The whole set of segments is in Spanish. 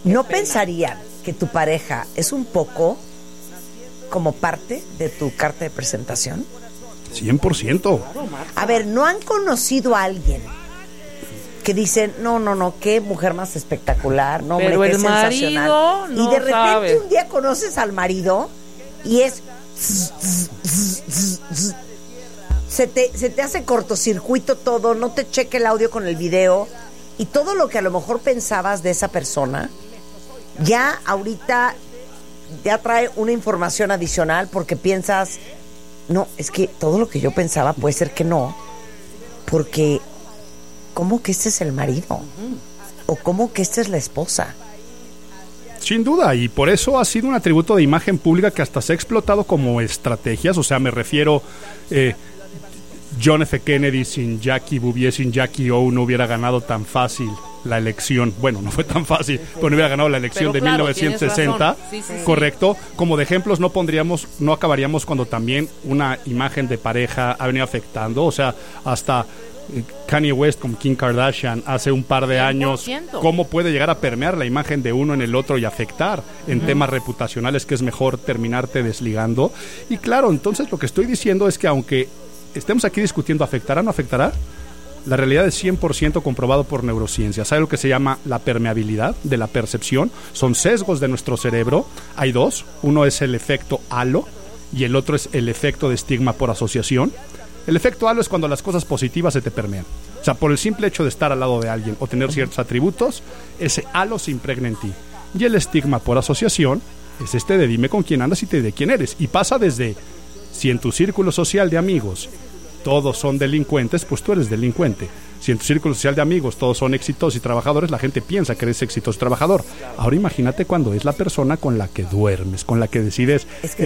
¿No pensarían que tu pareja es un poco como parte de tu carta de presentación? 100%. A ver, ¿no han conocido a alguien que dicen, no, qué mujer más espectacular, no, pero hombre, qué el sensacional? marido no y de repente sabe. un día conoces al marido y es... Se te hace cortocircuito todo, no te cheque el audio con el video y todo lo que a lo mejor pensabas de esa persona, ya ahorita ya trae una información adicional porque piensas, no, es que todo lo que yo pensaba puede ser que no, porque ¿cómo que este es el marido? ¿O cómo que esta es la esposa? Sin duda, y por eso ha sido un atributo de imagen pública que hasta se ha explotado como estrategias. O sea, me refiero, John F. Kennedy sin Jackie Bouvier, sin Jackie O, no hubiera ganado tan fácil la elección. Bueno, no fue tan fácil, pero no hubiera ganado la elección de 1960, sí. correcto. Como de ejemplos no acabaríamos cuando también una imagen de pareja ha venido afectando. O sea, hasta Kanye West con Kim Kardashian hace un par de 100%. años, cómo puede llegar a permear la imagen de uno en el otro y afectar en temas reputacionales, que es mejor terminarte desligando. Y claro, entonces lo que estoy diciendo es que aunque estemos aquí discutiendo ¿afectará o no afectará?, la realidad es 100% comprobado por neurociencia. ¿Sabe lo que se llama la permeabilidad de la percepción? Son sesgos de nuestro cerebro. Hay dos. Uno es el efecto halo y el otro es el efecto de estigma por asociación. El efecto halo es cuando las cosas positivas se te permean. O sea, por el simple hecho de estar al lado de alguien o tener ciertos atributos, ese halo se impregna en ti. Y el estigma por asociación es este de dime con quién andas y de quién eres. Y pasa desde, si en tu círculo social de amigos todos son delincuentes, pues tú eres delincuente. Si en tu círculo social de amigos todos son exitosos y trabajadores, la gente piensa que eres exitoso y trabajador. Ahora imagínate cuando es la persona con la que duermes, con la que decides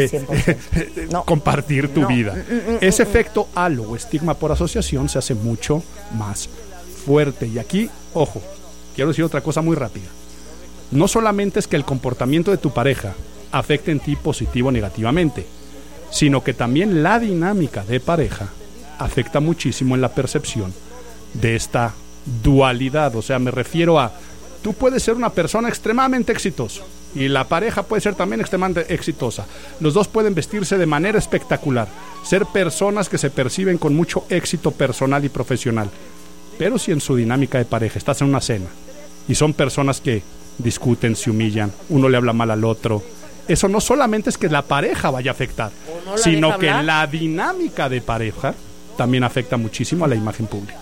compartir tu vida. Ese efecto halo o estigma por asociación se hace mucho más fuerte. Y aquí, ojo, quiero decir otra cosa muy rápida. No solamente es que el comportamiento de tu pareja afecte en ti positivo o negativamente, sino que también la dinámica de pareja afecta muchísimo en la percepción de esta dualidad. O sea, me refiero a, tú puedes ser una persona extremadamente exitosa y la pareja puede ser también extremadamente exitosa. Los dos pueden vestirse de manera espectacular, ser personas que se perciben con mucho éxito personal y profesional. Pero si en su dinámica de pareja estás en una cena y son personas que discuten, se humillan, uno le habla mal al otro, eso no solamente es que la pareja vaya a afectar, sino que la dinámica de pareja también afecta muchísimo a la imagen pública.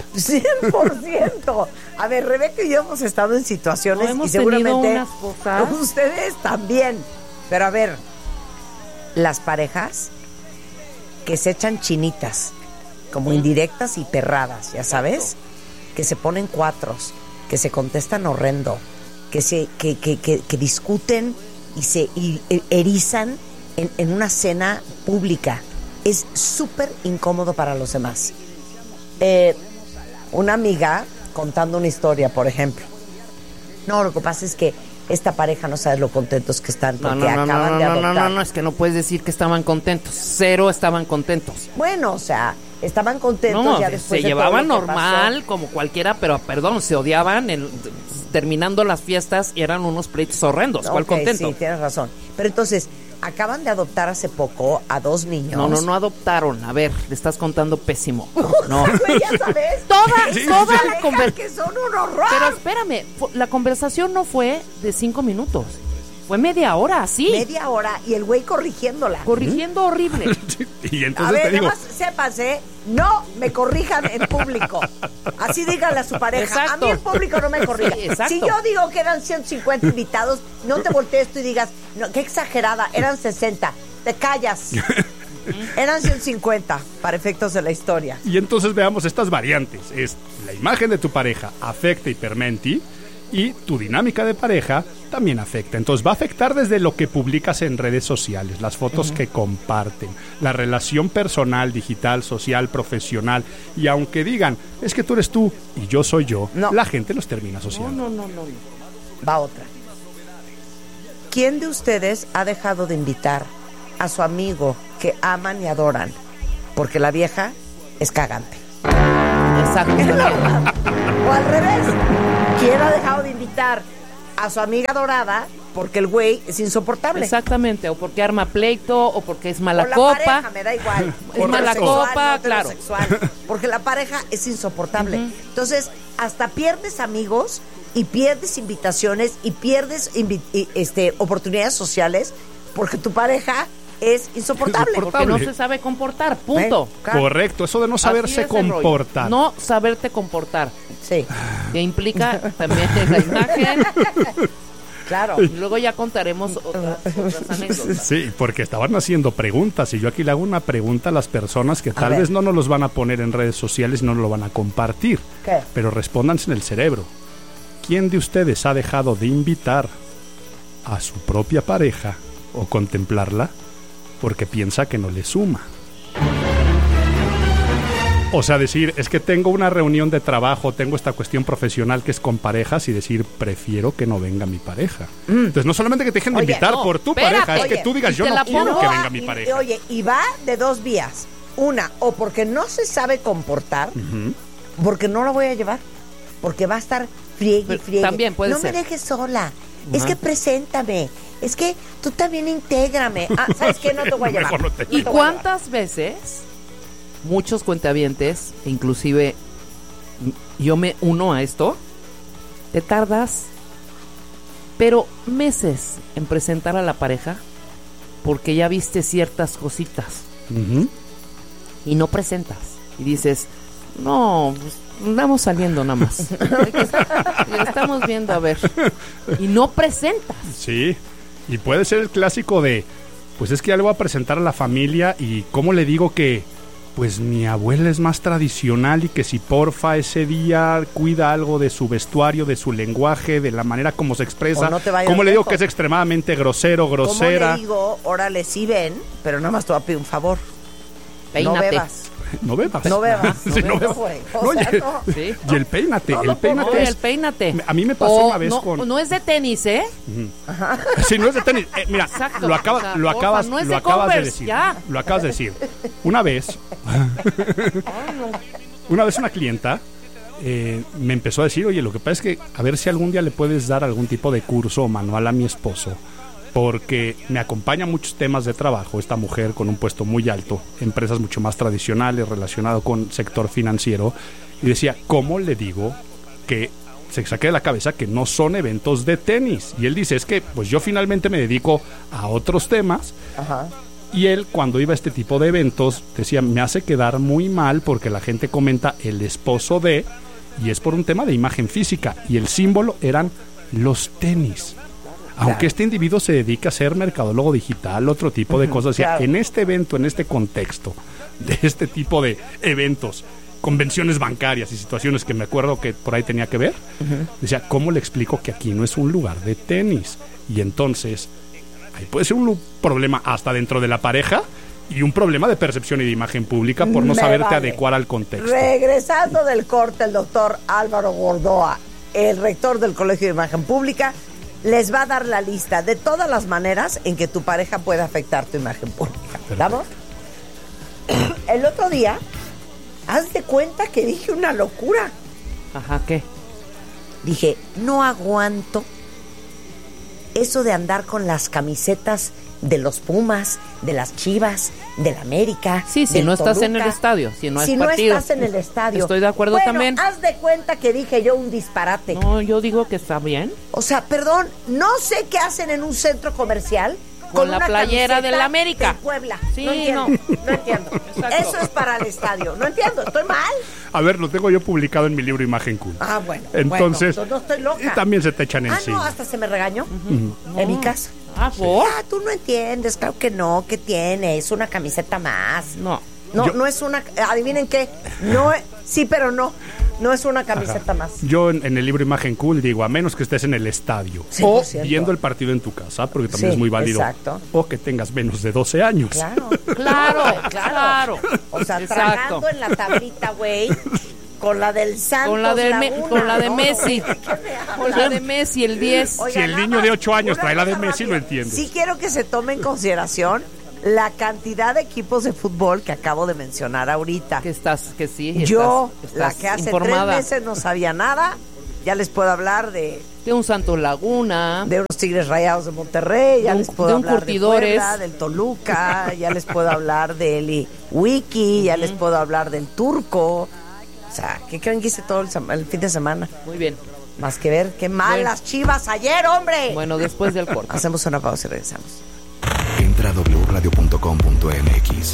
100%. A ver, Rebeca y yo hemos estado en situaciones y seguramente ustedes también. Pero a ver, las parejas que se echan chinitas, como indirectas y perradas, ya sabes, que se ponen cuatros, que se contestan horrendo, que discuten y se erizan en una cena pública. Es súper incómodo para los demás. Una amiga contando una historia, por ejemplo. No, lo que pasa es que esta pareja no sabe lo contentos que están porque acaban de adoptar. No, es que no puedes decir que estaban contentos. Cero estaban contentos. Bueno, o sea, estaban contentos ya después se de llevaban todo lo que normal, pasó. como cualquiera, pero perdón, se odiaban terminando las fiestas y eran unos pleitos horrendos. ¿Cuál contento? Sí, tienes razón. Pero entonces, acaban de adoptar hace poco a 2 niños. No adoptaron. A ver, le estás contando pésimo. No. Ya sabes. Toda la conversación. Que son un horror. Pero espérame, la conversación no fue de 5 minutos. Fue media hora, sí. Media hora y el güey corrigiéndola. Corrigiendo horrible. Y entonces a ver, te digo, además, sépanse, no me corrijan en público. Así díganle a su pareja. Exacto. A mí en público no me corrija. Sí, exacto. Si yo digo que eran 150 invitados, no te voltees tú y digas, no, qué exagerada, eran 60. Te callas. Eran 150 para efectos de la historia. y entonces veamos estas variantes. Es la imagen de tu pareja afecta y permea en ti, y tu dinámica de pareja también afecta. Entonces va a afectar desde lo que publicas en redes sociales, las fotos que comparten, la relación personal, digital, social, profesional. Y aunque digan, es que tú eres tú y yo soy yo, la gente los termina asociando. No. Va otra. ¿Quién de ustedes ha dejado de invitar a su amigo que aman y adoran porque la vieja es cagante? Exacto. O al revés, ¿quién ha dejado de invitar a su amiga dorada porque el güey es insoportable. Exactamente, o porque arma pleito, o porque es mala o la copa. Pareja, me da igual. Es mala copa, no claro. Porque la pareja es insoportable. Entonces, hasta pierdes amigos y pierdes invitaciones y pierdes oportunidades sociales porque tu pareja es insoportable. Porque no se sabe comportar, punto. Correcto, eso de no saberse comportar. No saberte comportar. Sí. Que implica también la imagen. Claro. Y luego ya contaremos otras anécdotas. Sí, porque estaban haciendo preguntas y yo aquí le hago una pregunta a las personas que tal vez no nos los van a poner en redes sociales y no nos lo van a compartir. ¿Qué? Pero respóndanse en el cerebro. ¿Quién de ustedes ha dejado de invitar a su propia pareja o contemplarla porque piensa que no le suma? O sea, decir, es que tengo una reunión de trabajo, tengo esta cuestión profesional que es con parejas y decir, prefiero que no venga mi pareja. Entonces, no solamente que te dejen de invitar por tu pareja, es que tú digas, yo no quiero que venga mi pareja. Oye, y va de dos vías. Una, o porque no se sabe comportar, porque no la voy a llevar, porque va a estar friegue. También puede ser. No me dejes sola, es que preséntame, es que tú también intégrame. ¿Sabes qué? No te voy a llevar. No te ¿Y cuántas veces muchos cuentavientes, inclusive yo me uno a esto, te tardas pero meses en presentar a la pareja porque ya viste ciertas cositas y no presentas y dices, no, pues andamos saliendo nada más, estamos viendo a ver, y no presentas. Sí, y puede ser el clásico de, pues es que ya le voy a presentar a la familia y ¿cómo le digo que pues mi abuela es más tradicional y que si porfa ese día cuida algo de su vestuario, de su lenguaje, de la manera como se expresa? No, ¿cómo le digo que es extremadamente grosero, grosera? ¿Cómo le digo, órale, sí ven, pero nada más te voy a pedir un favor? Peínate. No bebas. No bebas. No bebas. Sí, no bebas. Oye, ¿sí? Y el peínate. No, el peínate. No, el peínate. A mí me pasó una vez no, con... No es de tenis, ¿eh? Sí, no es de tenis. Mira, exacto, lo acabas no es de Converse, decir. Ya. Lo acabas de decir. Una vez una clienta me empezó a decir, oye, lo que pasa es que a ver si algún día le puedes dar algún tipo de curso o manual a mi esposo, porque me acompaña muchos temas de trabajo esta mujer con un puesto muy alto, empresas mucho más tradicionales relacionado con sector financiero, y decía, ¿cómo le digo que se saque de la cabeza que no son eventos de tenis? Y él dice, es que pues yo finalmente me dedico a otros temas. Y él, cuando iba a este tipo de eventos, decía, me hace quedar muy mal porque la gente comenta el esposo de, y es por un tema de imagen física, y el símbolo eran los tenis. Aunque este individuo se dedica a ser mercadólogo digital, otro tipo de cosas. Decía, en este evento, en este contexto, de este tipo de eventos, convenciones bancarias y situaciones que me acuerdo que por ahí tenía que ver, decía, ¿cómo le explico que aquí no es un lugar de tenis? Y entonces, ahí puede ser un problema hasta dentro de la pareja y un problema de percepción y de imagen pública por no saberte adecuar al contexto. Regresando del corte, el doctor Álvaro Gordoa, el rector del Colegio de Imagen Pública, les va a dar la lista de todas las maneras en que tu pareja puede afectar tu imagen pública. ¿Vamos? El otro día, haz de cuenta que dije una locura. Ajá, ¿qué? Dije, no aguanto eso de andar con las camisetas de los Pumas, de las Chivas, del América. Sí, si no estás en el estadio, si no es partido. No estás en el estadio. Estoy de acuerdo también. Haz de cuenta que dije yo un disparate. No, yo digo que está bien. O sea, perdón, no sé qué hacen en un centro comercial con la playera del América. De Puebla. Sí, no entiendo. Eso es para el estadio. No entiendo, ¿estoy mal? A ver, lo tengo yo publicado en mi libro Imagen Cool. Ah, bueno. Entonces, no estoy loca. Y también se te echan encima. No, hasta se me regañó en mi casa. ¿por? Tú no entiendes, claro que no, ¿qué tiene? Es una camiseta más. No es una, adivinen qué, no, sí, pero no es una camiseta más. Yo en el libro Imagen Cool digo, a menos que estés en el estadio 100%. O viendo el partido en tu casa, porque también es muy válido. Exacto. O que tengas menos de 12 años. Claro. O sea, tragando en la tablita, güey. Con la del Santos con la de Messi. Con la de Messi, el 10. Oiga, si el niño de 8 años trae la de Messi, lo entiendo. Sí quiero que se tome en consideración la cantidad de equipos de fútbol que acabo de mencionar ahorita. Que sí. Yo, estás la que hace informada. 3 meses no sabía nada, ya les puedo hablar de un Santos Laguna, de unos Tigres Rayados de Monterrey, ya les puedo hablar de Puebla, del Toluca, ya les puedo hablar del Wiki, ya les puedo hablar del Turco. O sea, ¿qué creen que hice todo el fin de semana? Muy bien. Más que ver qué malas Chivas ayer, hombre. Bueno, después del corte. Hacemos una pausa y regresamos. Entra a wradio.com.mx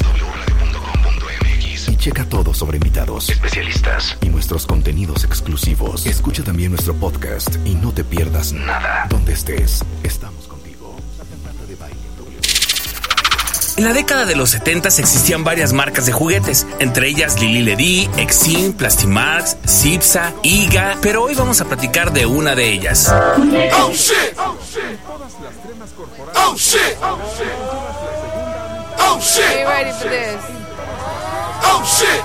y checa todo sobre invitados, especialistas y nuestros contenidos exclusivos. Escucha también nuestro podcast y no te pierdas nada. Donde estés, estamos contigo. En la década de los 70 existían varias marcas de juguetes, entre ellas Lili Ledy, Exim, Plastimax, Zipsa, Iga, pero hoy vamos a platicar de una de ellas. Oh shit! Oh shit! Oh shit! Oh shit! Are you ready for this? Oh shit!